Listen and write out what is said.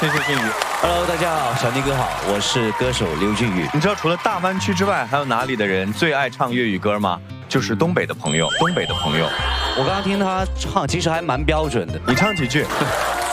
谢谢俊宇。 Hello， 大家好，小尼哥好，我是歌手刘俊宇。 你知道除了大湾区之外，还有哪里的人最爱唱粤语歌吗？就是东北的朋友。东北的朋友， 我刚刚听他唱，其实还蛮标准的。 你唱几句？